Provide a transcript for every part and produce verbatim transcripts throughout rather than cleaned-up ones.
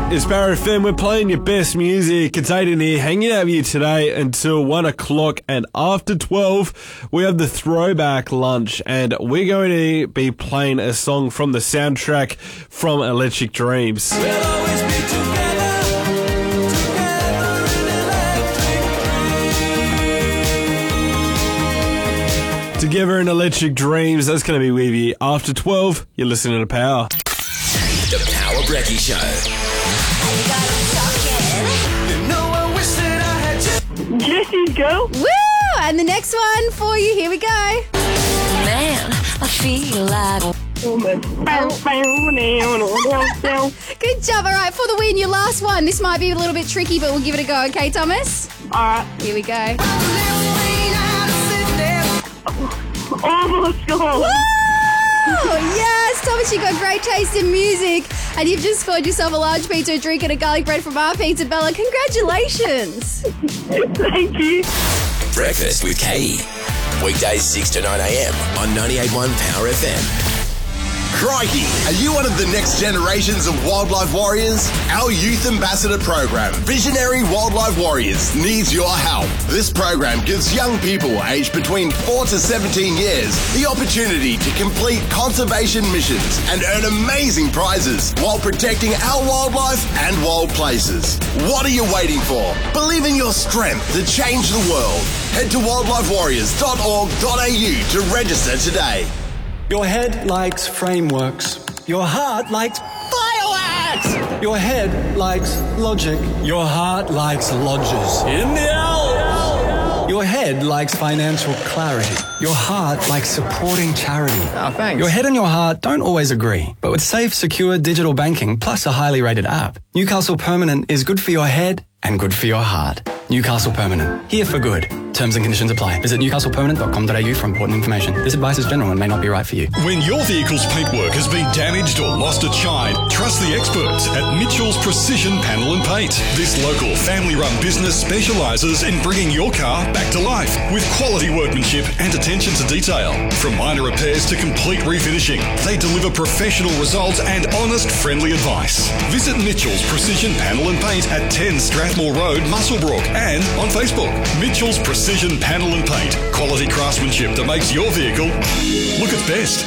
It's Power F M. We're playing your best music. It's Aiden here, hanging out with you today until one o'clock, and after twelve, we have the throwback lunch, and we're going to be playing a song from the soundtrack from Electric Dreams. We'll always be together, together in Electric Dreams. Together in Electric Dreams, that's going to be with you. After twelve, you're listening to Power. The Power Brekkie Show. Jesse's go. Woo! And the next one for you. Here we go. Man, I feel like... Good job. All right, for the win, your last one. This might be a little bit tricky, but we'll give it a go. Okay, Thomas? All right. Here we go. Almost go. Woo! Yes, Thomas, you've got great taste in music, and you've just scored yourself a large pizza, a drink, and a garlic bread from our Pizza Bella. Congratulations. Thank you. Breakfast with Katie. Weekdays six to nine a.m. on ninety-eight point one Power F M. Crikey! Are you one of the next generations of wildlife warriors? Our Youth Ambassador program, Visionary Wildlife Warriors, needs your help. This program gives young people aged between four to seventeen years the opportunity to complete conservation missions and earn amazing prizes while protecting our wildlife and wild places. What are you waiting for? Believe in your strength to change the world. Head to wildlife warriors dot org dot a u to register today. Your head likes frameworks. Your heart likes fireworks. Your head likes logic. Your heart likes lodges. In the Alps. Your head likes financial clarity. Your heart likes supporting charity. Oh, thanks. Your head and your heart don't always agree, but with safe, secure digital banking plus a highly rated app, Newcastle Permanent is good for your head and good for your heart. Newcastle Permanent. Here for good. Terms and conditions apply. Visit newcastle permanent dot com dot a u for important information. This advice is general and may not be right for you. When your vehicle's paintwork has been damaged or lost its shine, trust the experts at Mitchell's Precision Panel and Paint. This local family-run business specialises in bringing your car back to life with quality workmanship and attention to detail. From minor repairs to complete refinishing, they deliver professional results and honest, friendly advice. Visit Mitchell's Precision Panel and Paint at ten Strathmore Road, Muswellbrook, and on Facebook. Mitchell's Precision Panel and Paint. Quality craftsmanship that makes your vehicle look its best.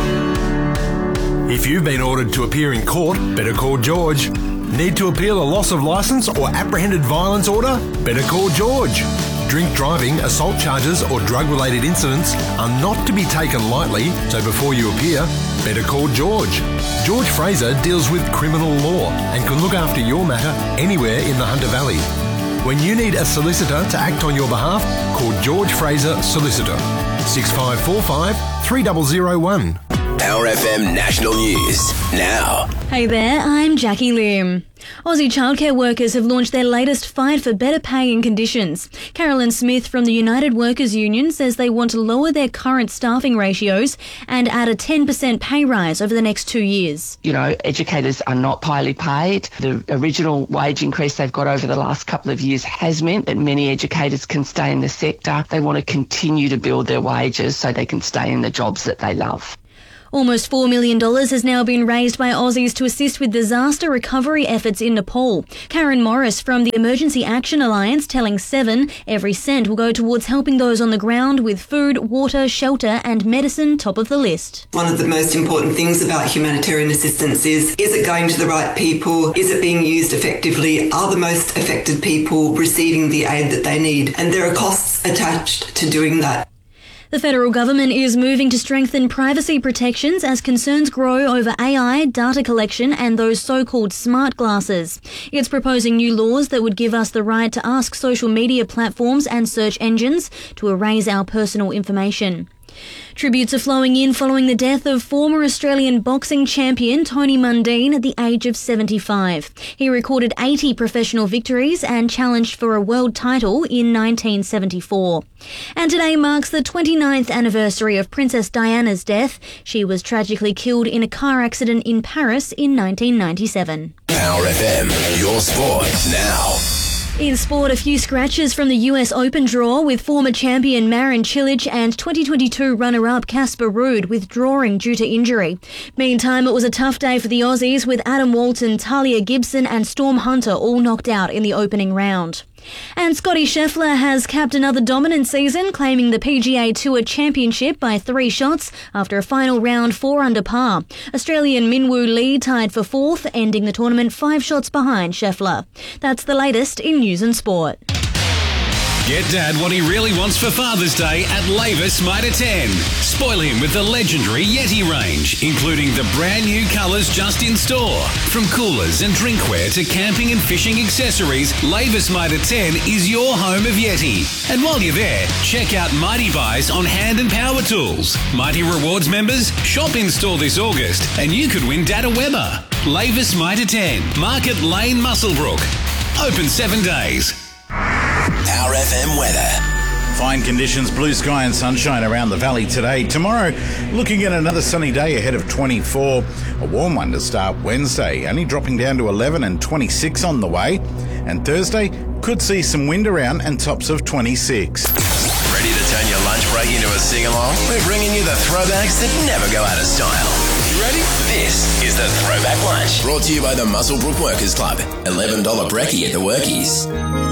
If you've been ordered to appear in court, better call George. Need to appeal a loss of licence or apprehended violence order? Better call George. Drink driving, assault charges or drug-related incidents are not to be taken lightly, so before you appear, better call George. George Fraser deals with criminal law and can look after your matter anywhere in the Hunter Valley. When you need a solicitor to act on your behalf, call George Fraser Solicitor. six five four five, three zero zero one. Power F M National News now. Hey there, I'm Jackie Lim. Aussie childcare workers have launched their latest fight for better pay and conditions. Carolyn Smith from the United Workers Union says they want to lower their current staffing ratios and add a ten percent pay rise over the next two years. You know, educators are not highly paid. The original wage increase they've got over the last couple of years has meant that many educators can stay in the sector. They want to continue to build their wages so they can stay in the jobs that they love. Almost four million dollars has now been raised by Aussies to assist with disaster recovery efforts in Nepal. Karen Morris from the Emergency Action Alliance telling Seven every cent will go towards helping those on the ground with food, water, shelter and medicine top of the list. One of the most important things about humanitarian assistance is, is it going to the right people? Is it being used effectively? Are the most affected people receiving the aid that they need? And there are costs attached to doing that. The federal government is moving to strengthen privacy protections as concerns grow over A I, data collection and those so-called smart glasses. It's proposing new laws that would give us the right to ask social media platforms and search engines to erase our personal information. Tributes are flowing in following the death of former Australian boxing champion Tony Mundine at the age of seventy-five. He recorded eighty professional victories and challenged for a world title in nineteen seventy-four. And today marks the twenty-ninth anniversary of Princess Diana's death. She was tragically killed in a car accident in Paris in nineteen ninety-seven. Power F M, your sport now. In sport, a few scratches from the U S Open draw, with former champion Marin Cilic and twenty twenty-two runner-up Casper Ruud withdrawing due to injury. Meantime, it was a tough day for the Aussies, with Adam Walton, Talia Gibson and Storm Hunter all knocked out in the opening round. And Scottie Scheffler has capped another dominant season, claiming the P G A Tour Championship by three shots after a final round four under par. Australian Minwoo Lee tied for fourth, ending the tournament five shots behind Scheffler. That's the latest in news and sport. Get Dad what he really wants for Father's Day at Lavis Mitre ten. Spoil him with the legendary Yeti range, including the brand new colours just in store. From coolers and drinkware to camping and fishing accessories, Lavis Mitre ten is your home of Yeti. And while you're there, check out Mighty Buys on hand and power tools. Mighty Rewards members, shop in store this August and you could win Dad a Weber. Lavis Mitre ten, Market Lane, Muswellbrook. Open seven days. Power F M weather. Fine conditions, blue sky and sunshine around the valley today. Tomorrow, looking at another sunny day ahead of twenty-four. A warm one to start Wednesday, only dropping down to eleven and twenty-six on the way. And Thursday could see some wind around and tops of twenty-six. Ready to turn your lunch break into a sing-along? We're bringing you the throwbacks that never go out of style. You ready? This is the Throwback Lunch. Brought to you by the Muswellbrook Workers Club. eleven dollars brekkie at the Workies.